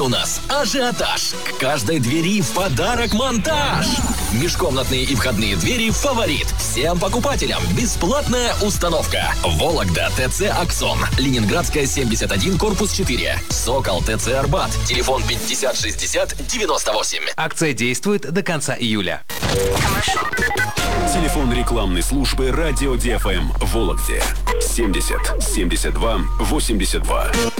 У нас ажиотаж. К каждой двери в подарок монтаж. Межкомнатные и входные двери «Фаворит». Всем покупателям бесплатная установка. Вологда ТЦ «Аксон». Ленинградская, 71, корпус 4. Сокол ТЦ «Арбат». Телефон 50 60 98. Акция действует до конца июля. Телефон рекламной службы «Радио ДФМ» в Вологде. 70 72 82.